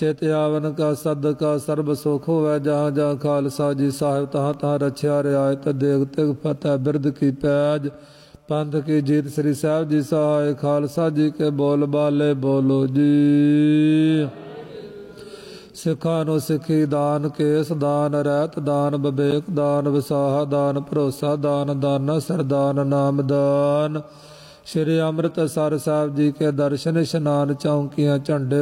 ਚਿਤ ਆਵਨ ਕਾ ਸਦਕਾ ਸਰਬ ਸੁਖ ਹੋਵੈ। ਜਹਾਂ ਜਹਾਂ ਖਾਲਸਾ ਜੀ ਸਾਹਿਬ ਤਹਾਂ ਤਹਾਂ ਰਛਿਆ ਰਿਆਇਤ ਦੇਗ ਤਿਗ ਫਤਿਹ ਬਿਰਦ ਕੀ ਪੈਜ ਪੰਥ ਕੀ ਜੀਤ। ਸ੍ਰੀ ਸਾਹਿਬ ਜੀ ਸਹਾਇ ਖਾਲਸਾ ਜੀ ਕੇ ਬੋਲ ਬਾਲੇ ਬੋਲੋ ਜੀ। ਸਿੱਖਾਂ ਨੂੰ ਸਿੱਖੀ ਦਾਨ, ਕੇਸ ਦਾਨ, ਰਹਿਤ ਦਾਨ, ਵਿਵੇਕ ਦਾਨ, ਵਿਸਾਹਾ ਦਾਨ, ਭਰੋਸਾ ਦਾਨ, ਦਾਨਾ ਸਰਦਾਨ, ਨਾਮ ਦਾਨ। ਸ਼੍ਰੀ ਅੰਮ੍ਰਿਤਸਰ ਸਾਹਿਬ ਜੀ ਕੇ ਦਰਸ਼ਨ ਇਸ਼ਨਾਨ, ਚੌਂਕੀਆਂ, ਝੰਡੇ